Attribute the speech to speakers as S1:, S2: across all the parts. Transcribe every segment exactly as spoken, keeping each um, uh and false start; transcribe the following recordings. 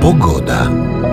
S1: Pogoda.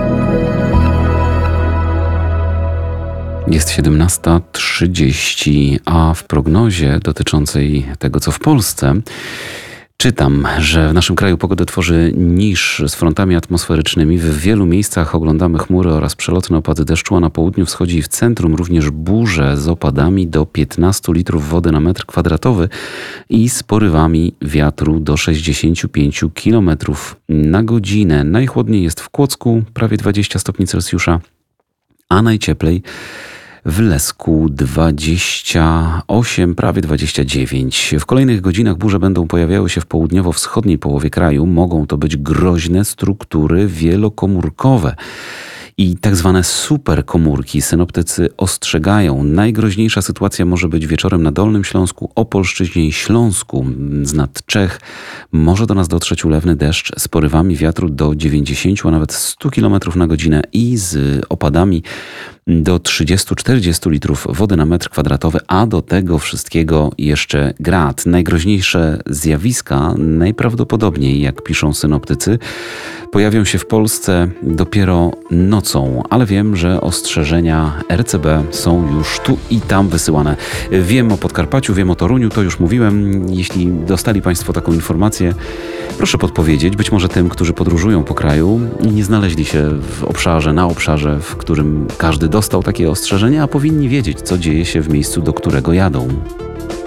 S1: Jest siedemnasta trzydzieści, a w prognozie dotyczącej tego, co w Polsce, czytam, że w naszym kraju pogodę tworzy niż z frontami atmosferycznymi. W wielu miejscach oglądamy chmury oraz przelotne opady deszczu, a na południu, wschodzie i w centrum również burze z opadami do piętnastu litrów wody na metr kwadratowy i z porywami wiatru do sześćdziesięciu pięciu kilometrów na godzinę. Najchłodniej jest w Kłodzku, prawie dwadzieścia stopni Celsjusza, a najcieplej w Lesku dwadzieścia osiem, prawie dwadzieścia dziewięć. W kolejnych godzinach burze będą pojawiały się w południowo-wschodniej połowie kraju. Mogą to być groźne struktury wielokomórkowe i tak zwane superkomórki. Synoptycy ostrzegają, najgroźniejsza sytuacja może być wieczorem na Dolnym Śląsku, Opolszczyźnie i Śląsku. Z nad Czech może do nas dotrzeć ulewny deszcz z porywami wiatru do dziewięćdziesięciu, a nawet stu kilometrów na godzinę i z opadami do trzydziestu czterdziestu litrów wody na metr kwadratowy, a do tego wszystkiego jeszcze grad. Najgroźniejsze zjawiska najprawdopodobniej, jak piszą synoptycy, pojawią się w Polsce dopiero nocą, ale wiem, że ostrzeżenia R C B są już tu i tam wysyłane. Wiem o Podkarpaciu, wiem o Toruniu, to już mówiłem. Jeśli dostali Państwo taką informację, proszę podpowiedzieć, być może tym, którzy podróżują po kraju i nie znaleźli się w obszarze, na obszarze, w którym każdy dostał takie ostrzeżenia, a powinni wiedzieć, co dzieje się w miejscu, do którego jadą.